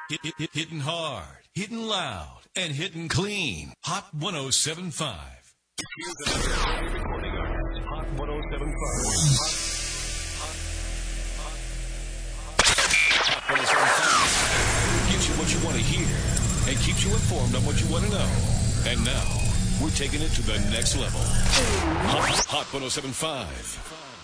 Hitting hard, hitting loud, and hitting clean. Hot 107.5. Here's another early recording artist. Hot 107.5. Hot 107.5 Gives you what you want to hear and keeps you informed on what you want to know. And now, we're taking it to the next level. Hot 107.5.